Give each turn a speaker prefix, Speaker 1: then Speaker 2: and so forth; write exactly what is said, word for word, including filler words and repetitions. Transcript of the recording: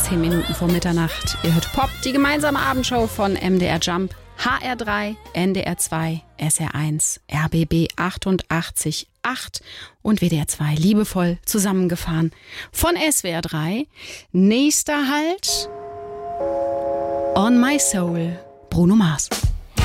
Speaker 1: zehn Minuten vor Mitternacht. Ihr hört Pop, die gemeinsame Abendshow von M D R Jump, H R drei, N D R zwei, S R eins, R B B achtundachtzig Komma acht und W D R zwei liebevoll zusammengefahren. Von S W R drei, nächster Halt, On My Soul, Bruno Mars.